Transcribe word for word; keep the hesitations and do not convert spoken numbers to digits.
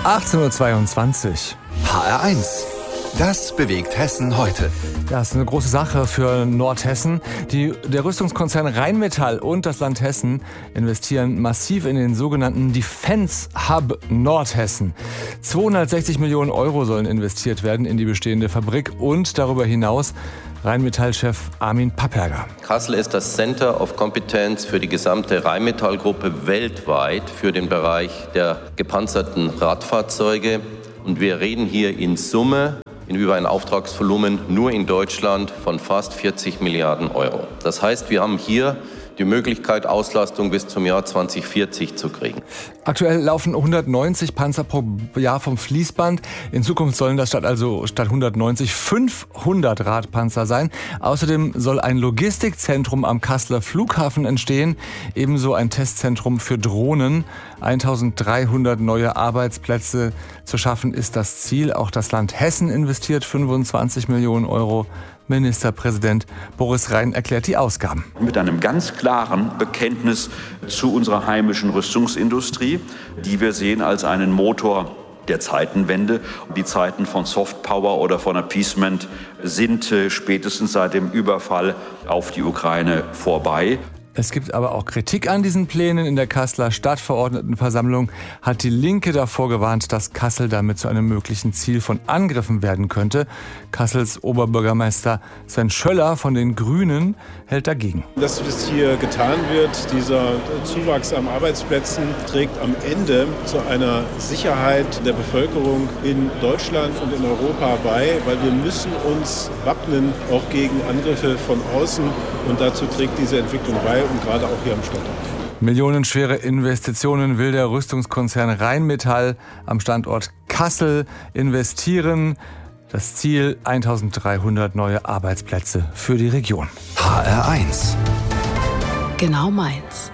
achtzehn Uhr zweiundzwanzig. H R eins. Das bewegt Hessen heute. Das ist eine große Sache für Nordhessen. Die, der Rüstungskonzern Rheinmetall und das Land Hessen investieren massiv in den sogenannten Defense Hub Nordhessen. zweihundertsechzig Millionen Euro sollen investiert werden in die bestehende Fabrik und darüber hinaus Rheinmetall-Chef Armin Papperger. Kassel ist das Center of Competence für die gesamte Rheinmetall-Gruppe weltweit für den Bereich der gepanzerten Radfahrzeuge. Und wir reden hier in Summe in über ein Auftragsvolumen nur in Deutschland von fast vierzig Milliarden Euro. Das heißt, wir haben hier die Möglichkeit, Auslastung bis zum Jahr zwanzig vierzig zu kriegen. Aktuell laufen hundertneunzig Panzer pro Jahr vom Fließband. In Zukunft sollen das statt also statt hundertneunzig fünfhundert Radpanzer sein. Außerdem soll ein Logistikzentrum am Kasseler Flughafen entstehen, ebenso ein Testzentrum für Drohnen. eintausenddreihundert neue Arbeitsplätze zu schaffen ist das Ziel. Auch das Land Hessen investiert fünfundzwanzig Millionen Euro. Ministerpräsident Boris Rhein erklärt die Ausgaben. Mit einem ganz klaren Bekenntnis zu unserer heimischen Rüstungsindustrie, die wir sehen als einen Motor der Zeitenwende. Die Zeiten von Softpower oder von Appeasement sind spätestens seit dem Überfall auf die Ukraine vorbei. Es gibt aber auch Kritik an diesen Plänen. In der Kasseler Stadtverordnetenversammlung hat die Linke davor gewarnt, dass Kassel damit zu einem möglichen Ziel von Angriffen werden könnte. Kassels Oberbürgermeister Sven Schöller von den Grünen hält dagegen. Das, was hier getan wird, dieser Zuwachs an Arbeitsplätzen, trägt am Ende zu einer Sicherheit der Bevölkerung in Deutschland und in Europa bei, weil wir müssen uns wappnen, auch gegen Angriffe von außen. Und dazu trägt diese Entwicklung bei. Und gerade auch hier am Standort. Millionenschwere Investitionen will der Rüstungskonzern Rheinmetall am Standort Kassel investieren. Das Ziel eintausenddreihundert neue Arbeitsplätze für die Region. H R eins. Genau meins.